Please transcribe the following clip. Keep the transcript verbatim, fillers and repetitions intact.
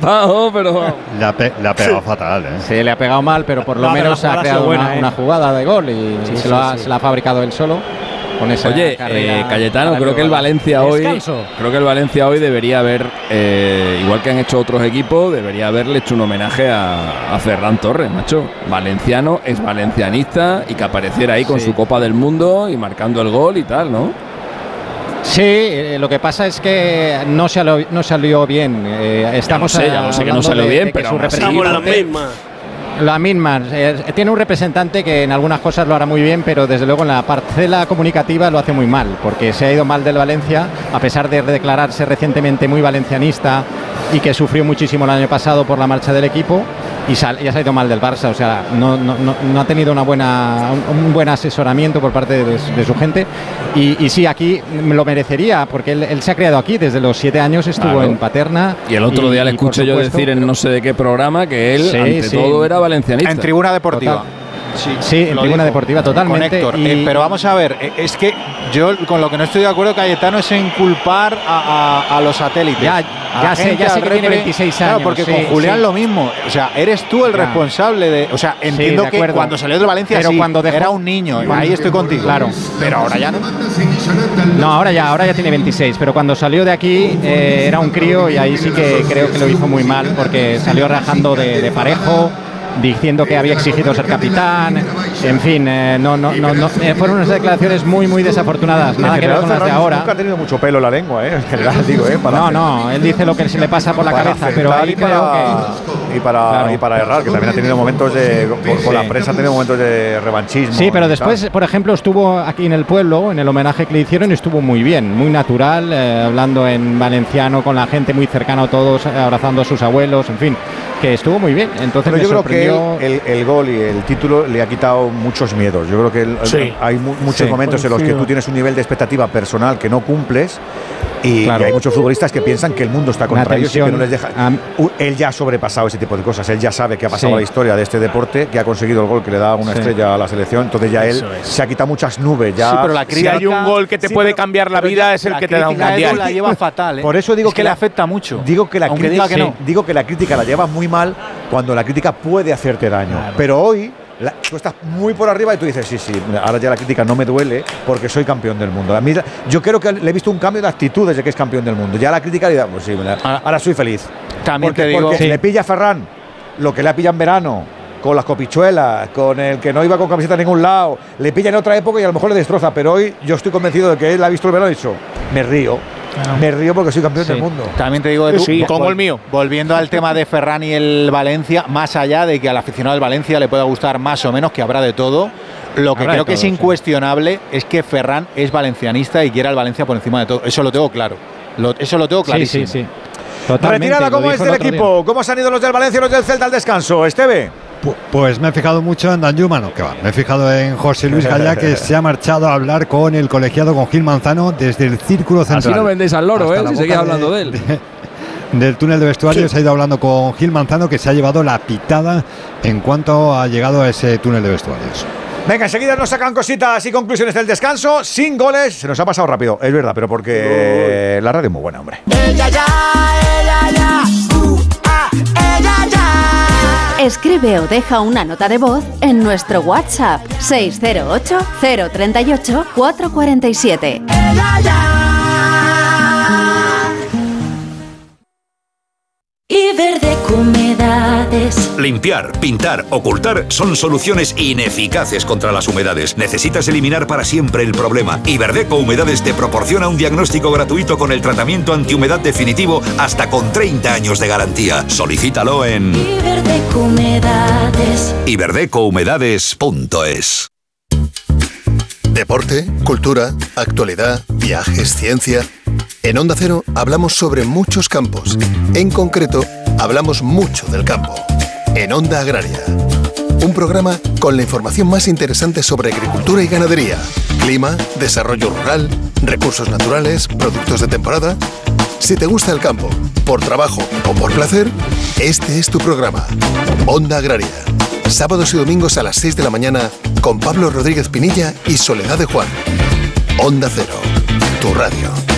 cortado, pero... Le ha, pe- le ha pegado fatal, ¿eh? Sí, le ha pegado mal, pero por lo No, menos pero la ha jugada ha creado sido buena, una, ¿eh? una jugada de gol y, Sí, y sí, se, lo ha, sí. se la ha fabricado él solo. Con esa Oye, carrera eh, Cayetano, creo que el maravillosa. Valencia hoy, Descanso. creo que el Valencia hoy debería haber, eh, igual que han hecho otros equipos, debería haberle hecho un homenaje a, a Ferran Torres, macho. Valenciano, es valencianista y que apareciera ahí con Sí. su Copa del Mundo y marcando el gol y tal, ¿no? Sí, eh, lo que pasa es que no salió, no salió bien. Eh, estamos Ya lo sé, ya lo sé que no hablando salió de- bien, de que pero su aún así- Estamos las representante- mismas. La misma. Eh, tiene un representante que en algunas cosas lo hará muy bien, pero desde luego en la parcela comunicativa lo hace muy mal, porque se ha ido mal del Valencia, a pesar de declararse recientemente muy valencianista y que sufrió muchísimo el año pasado por la marcha del equipo, y, sal, y ha salido mal del Barça. O sea, no, no, no, no ha tenido una buena, un, un buen asesoramiento por parte de, de su gente. Y, y sí, aquí lo merecería, porque él, él se ha criado aquí, desde los siete años estuvo Claro. en Paterna. Y el otro día le y, por escuché yo supuesto, decir en no sé de qué programa que él, Sí, ante sí. todo, era valencianista. En Tribuna Deportiva. Total. Sí, Sí, en lo Tribuna dijo. Deportiva, totalmente. Con Héctor. Y- Eh, pero vamos a ver, eh, es que yo con lo que no estoy de acuerdo, Cayetano, es en culpar a, a- a los satélites. Ya- A ya la sé, gente, ya sé al que tiene repre. veintiséis Claro, años, porque sí, con Julián sí. lo mismo. O sea, eres tú el Ya. responsable de. O sea, entiendo de que acuerdo. cuando salió del Valencia Pero sí, cuando dejó- era un niño. cuando- Ahí estoy contigo. Claro. Pero ahora ya no. No, ahora ya, ahora ya tiene veintiséis, pero cuando salió de aquí eh, era un crío y ahí sí que creo que lo hizo muy mal porque salió rajando de, de Parejo, diciendo que había exigido ser capitán, en fin, eh, no, no, no, no, eh, fueron unas declaraciones muy, muy desafortunadas, nada que ver con las de ahora. Nunca ha tenido mucho pelo en la lengua, ¿eh? En general, digo, ¿eh? Para No, hacer- no, él dice lo que se le pasa por la para cabeza, pero acertar ahí y creo para, que... y para Claro. y para errar, que también ha tenido momentos de con, con Sí. la prensa ha tenido momentos de revanchismo. Sí, pero y después, tal. por ejemplo, estuvo aquí en el pueblo, en el homenaje que le hicieron, y estuvo muy bien, muy natural, eh, hablando en valenciano con la gente muy cercana a todos, eh, abrazando a sus abuelos, en fin, que estuvo muy bien. Entonces Pero me yo creo que sorprendió... el, el, el gol y el título le ha quitado muchos miedos. Yo creo que el- Sí. hay mu- muchos Sí. momentos en los que Coincido. tú tienes un nivel de expectativa personal que no cumples y, Claro. y hay muchos futbolistas que piensan que el mundo está Una contra ellos y que tensión. no les deja. Am- U- Él ya ha sobrepasado ese tipo de cosas. Él ya sabe que ha pasado Sí. la historia de este deporte, que ha conseguido el gol que le da una Sí. estrella a la selección. Entonces ya él Eso es. se ha quitado muchas nubes. Ya Sí, pero la se Si ha- hay un gol que te Sí, puede pero- cambiar la pero vida, ya es el la que te da un crítica de Edu mundial. la lleva fatal, ¿eh? Por eso digo es que, que le la- afecta mucho. Digo que la aunque crítica, diga que no. digo que la crítica la llevas muy mal cuando la crítica puede hacerte daño. Claro. Pero hoy la- tú estás muy por arriba y tú dices, sí, sí, ahora ya la crítica no me duele porque soy campeón del mundo. A mí, yo creo que le he visto un cambio de actitud desde que es campeón del mundo. Ya la crítica le da, pues sí, mira, Ahora- ahora soy feliz. También porque te digo- porque Sí. le pilla a Ferran lo que le ha pillado en verano, con las copichuelas, con el que no iba con camiseta a ningún lado, le pilla en otra época y a lo mejor le destroza. Pero hoy yo estoy convencido de que él ha visto el verano y ha dicho, me río. Claro. Me río porque soy campeón Sí. del mundo. También te digo, Edu, Sí, vol- como el mío. Volviendo al tema de Ferran y el Valencia, más allá de que al aficionado del Valencia le pueda gustar más o menos, que habrá de todo, lo que Habrá de creo que es todo, sí. incuestionable es que Ferran es valencianista y quiere al Valencia por encima de todo. Eso lo tengo claro. Lo- eso lo tengo Sí, clarísimo. sí, sí. Totalmente, Retirada, lo ¿cómo dijo es el del otro día. equipo? ¿Cómo se han ido los del Valencia y los del Celta al descanso? Esteve. Pu- Pues me he fijado mucho en Danjuma, no, que va. Me he fijado en José Luis Gallá, que se ha marchado a hablar con el colegiado, con Gil Manzano, desde el círculo Así central. no vendéis al loro, Hasta ¿eh? la Si boca seguís hablando de él. Del túnel de vestuarios se ha ido hablando con Gil Manzano, que se ha llevado la pitada en cuanto ha llegado a ese túnel de vestuarios. Venga, enseguida nos sacan cositas y conclusiones del descanso. Sin goles. Se nos ha pasado rápido, es verdad, pero porque la radio es muy buena, hombre. Ella ya, ella ya, uh, ah, ella ya. Escribe o deja una nota de voz en nuestro WhatsApp seis cero ocho, cero tres ocho, cuatro cuatro siete. Ella ya. Iberdeco Humedades. Limpiar, pintar, ocultar son soluciones ineficaces contra las humedades. Necesitas eliminar para siempre el problema. Iberdeco Humedades te proporciona un diagnóstico gratuito con el tratamiento antihumedad definitivo hasta con treinta años de garantía. Solicítalo en Iberdeco Humedades. iberdeco humedades punto es. Deporte, cultura, actualidad, viajes, ciencia. En Onda Cero hablamos sobre muchos campos. En concreto, hablamos mucho del campo. En Onda Agraria. Un programa con la información más interesante sobre agricultura y ganadería, clima, desarrollo rural, recursos naturales, productos de temporada. Si te gusta el campo, por trabajo o por placer, este es tu programa. Onda Agraria. Sábados y domingos a las seis de la mañana con Pablo Rodríguez Pinilla y Soledad de Juan. Onda Cero, tu radio.